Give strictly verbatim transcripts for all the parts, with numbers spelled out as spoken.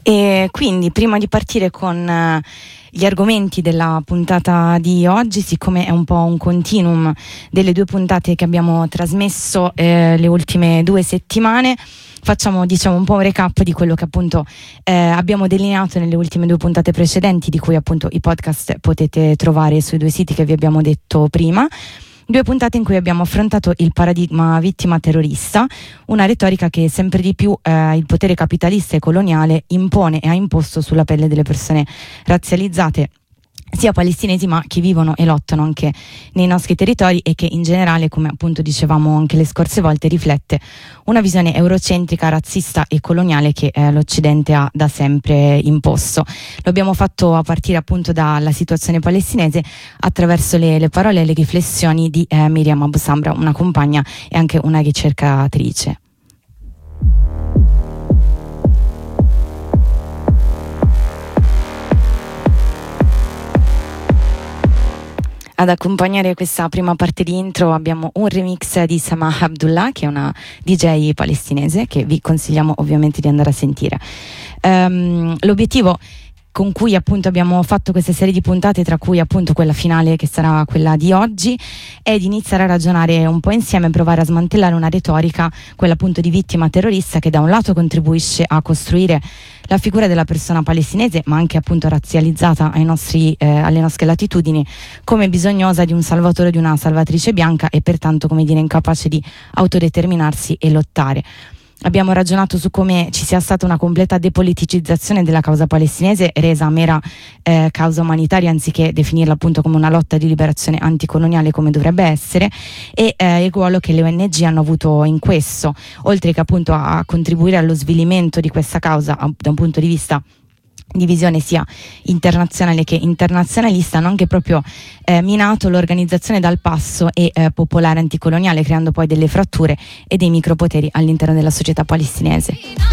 E quindi prima di partire con uh, gli argomenti della puntata di oggi, siccome è un po' un continuum delle due puntate che abbiamo trasmesso eh, le ultime due settimane, facciamo diciamo un po' un recap di quello che appunto eh, abbiamo delineato nelle ultime due puntate precedenti, di cui appunto i podcast potete trovare sui due siti che vi abbiamo detto prima. Due puntate in cui abbiamo affrontato il paradigma vittima terrorista, una retorica che sempre di più eh, il potere capitalista e coloniale impone e ha imposto sulla pelle delle persone razzializzate, sia palestinesi ma che vivono e lottano anche nei nostri territori, e che in generale, come appunto dicevamo anche le scorse volte, riflette una visione eurocentrica, razzista e coloniale che eh, l'Occidente ha da sempre imposto. Lo abbiamo fatto a partire appunto dalla situazione palestinese, attraverso le, le parole e le riflessioni di eh, Miriam Abu Samra, una compagna e anche una ricercatrice. Ad accompagnare questa prima parte di intro abbiamo un remix di Samah Abdullah, che è una D J palestinese che vi consigliamo ovviamente di andare a sentire. Um, l'obiettivo con cui appunto abbiamo fatto questa serie di puntate, tra cui appunto quella finale che sarà quella di oggi, è di iniziare a ragionare un po' insieme, provare a smantellare una retorica, quella appunto di vittima terrorista, che da un lato contribuisce a costruire la figura della persona palestinese, ma anche appunto razzializzata ai nostri, eh, alle nostre latitudini, come bisognosa di un salvatore o di una salvatrice bianca, e pertanto, come dire, incapace di autodeterminarsi e lottare. Abbiamo ragionato su come ci sia stata una completa depoliticizzazione della causa palestinese, resa mera eh, causa umanitaria, anziché definirla appunto come una lotta di liberazione anticoloniale come dovrebbe essere, e eh, il ruolo che le O N G hanno avuto in questo, oltre che appunto a contribuire allo svilimento di questa causa a, da un punto di vista di visione sia internazionale che internazionalista. Hanno anche proprio eh, minato l'organizzazione dal passo e eh, popolare anticoloniale, creando poi delle fratture e dei micropoteri all'interno della società palestinese.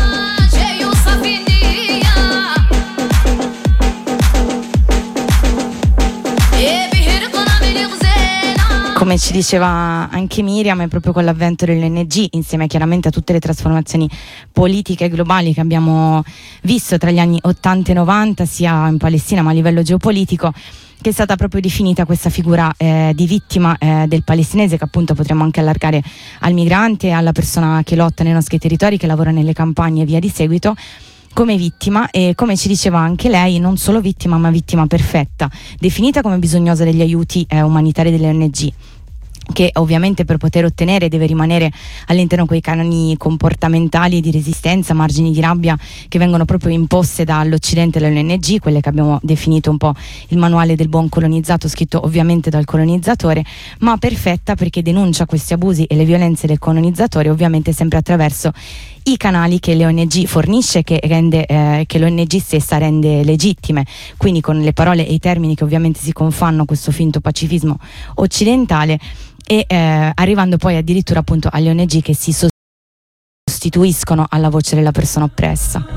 Come ci diceva anche Miriam, è proprio con l'avvento dell'O N G, insieme chiaramente a tutte le trasformazioni politiche globali che abbiamo visto tra gli anni ottanta e novanta, sia in Palestina ma a livello geopolitico, che è stata proprio definita questa figura eh, di vittima eh, del palestinese, che appunto potremmo anche allargare al migrante, alla persona che lotta nei nostri territori, che lavora nelle campagne e via di seguito, come vittima. E come ci diceva anche lei, non solo vittima ma vittima perfetta, definita come bisognosa degli aiuti eh, umanitari delle O N G, che ovviamente per poter ottenere deve rimanere all'interno quei canoni comportamentali di resistenza, margini di rabbia che vengono proprio imposte dall'Occidente e dalle O N G, quelle che abbiamo definito un po' il manuale del buon colonizzato, scritto ovviamente dal colonizzatore, ma perfetta perché denuncia questi abusi e le violenze del colonizzatore, ovviamente sempre attraverso i canali che le O N G fornisce, che, rende, eh, che l'O N G stessa rende legittime, quindi con le parole e i termini che ovviamente si confanno a questo finto pacifismo occidentale, e eh, arrivando poi addirittura appunto alle O N G che si sostituiscono alla voce della persona oppressa.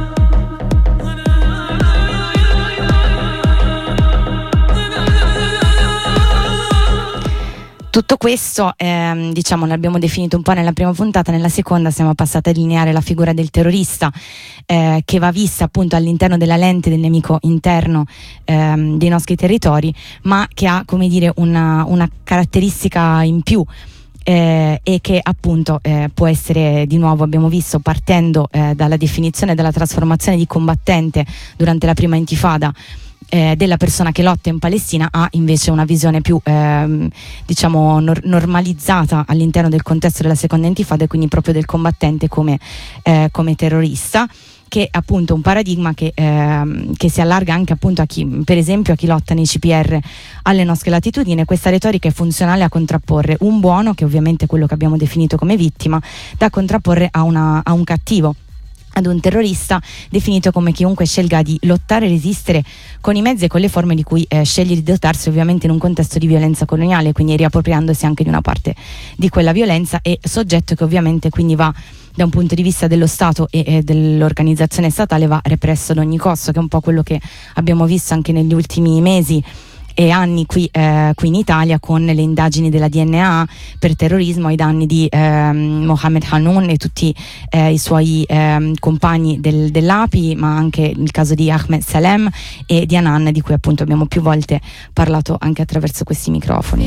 Tutto questo ehm, diciamo l'abbiamo definito un po' nella prima puntata. Nella seconda siamo passati a delineare la figura del terrorista, eh, che va vista appunto all'interno della lente del nemico interno ehm, dei nostri territori, ma che ha, come dire, una, una caratteristica in più, eh, e che appunto eh, può essere, di nuovo abbiamo visto, partendo eh, dalla definizione della trasformazione di combattente durante la prima intifada, Eh, della persona che lotta in Palestina, ha invece una visione più ehm, diciamo nor- normalizzata all'interno del contesto della seconda intifada, e quindi proprio del combattente come, eh, come terrorista, che è appunto un paradigma che, ehm, che si allarga anche appunto a chi, per esempio a chi lotta nei C P R alle nostre latitudini. Questa retorica è funzionale a contrapporre un buono, che ovviamente è quello che abbiamo definito come vittima, da contrapporre a, una, a un cattivo, ad un terrorista definito come chiunque scelga di lottare e resistere con i mezzi e con le forme di cui eh, sceglie di dotarsi, ovviamente in un contesto di violenza coloniale, quindi riappropriandosi anche di una parte di quella violenza, e soggetto che ovviamente quindi va, da un punto di vista dello Stato e, e dell'organizzazione statale, va represso ad ogni costo, che è un po' quello che abbiamo visto anche negli ultimi mesi e anni qui, eh, qui in Italia con le indagini della D N A per terrorismo ai danni di ehm, Mohammed Hanoun e tutti eh, i suoi ehm, compagni del, dell'A P I, ma anche il caso di Ahmed Salem e di Hanan, di cui appunto abbiamo più volte parlato anche attraverso questi microfoni.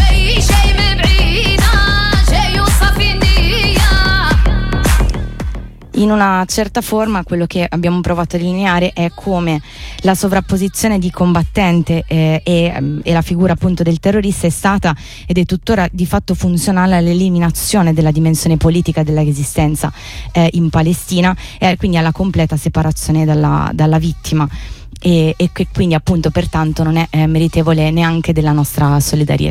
In una certa forma quello che abbiamo provato a delineare è come la sovrapposizione di combattente eh, e, e la figura appunto del terrorista è stata ed è tuttora di fatto funzionale all'eliminazione della dimensione politica dell'esistenza eh, in Palestina e quindi alla completa separazione dalla, dalla vittima e, e che quindi appunto pertanto non è eh, meritevole neanche della nostra solidarietà.